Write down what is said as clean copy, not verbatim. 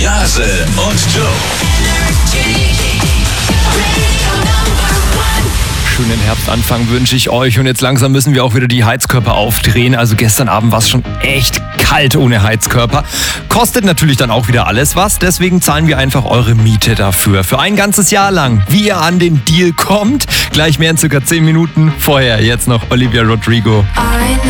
Blase und Joe. Schönen Herbstanfang wünsche ich euch und jetzt langsam müssen wir auch wieder die Heizkörper aufdrehen. Also gestern Abend war es schon echt kalt ohne Heizkörper. Kostet natürlich dann auch wieder alles was, deswegen zahlen wir einfach eure Miete dafür. Für ein ganzes Jahr lang. Wie ihr an den Deal kommt, gleich mehr in circa 10 Minuten. Vorher jetzt noch Olivia Rodrigo.